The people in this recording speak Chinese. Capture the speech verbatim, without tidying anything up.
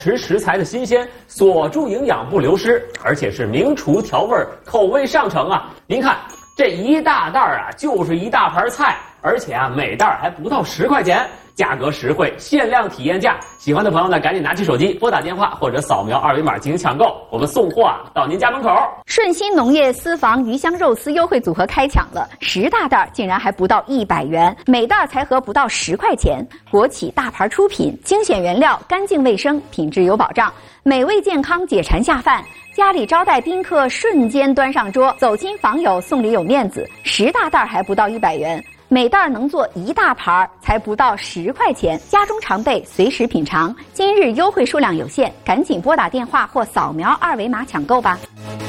持食材的新鲜，锁住营养不流失，而且是名厨调味，口味上乘啊！您看这一大袋啊，就是一大盘菜，而且啊，每袋还不到十块钱，价格实惠，限量体验价。喜欢的朋友呢，赶紧拿起手机拨打电话或者扫描二维码进行抢购，我们送货啊到您家门口。 顺鑫农业私房鱼香肉丝优惠组合开抢了，十大袋竟然还不到一百元，每袋才合不到十块钱。国企大牌出品，精选原料，干净卫生，品质有保障，美味健康，解馋下饭。家里招待宾客，瞬间端上桌，走亲访友送礼有面子。十大袋还不到一百元。每袋能做一大盘，才不到十块钱，家中常备，随时品尝。今日优惠数量有限，赶紧拨打电话或扫描二维码抢购吧。